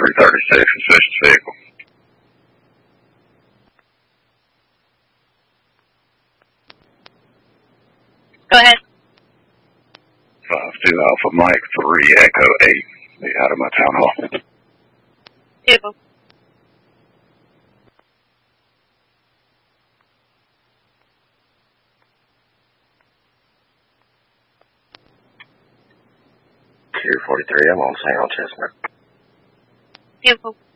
336, suspicious vehicle. Go ahead. 52 Alpha Mike 3 Echo 8. Be out of my town hall. Beautiful. Tier 43, I'm on San Chestnut. Beautiful.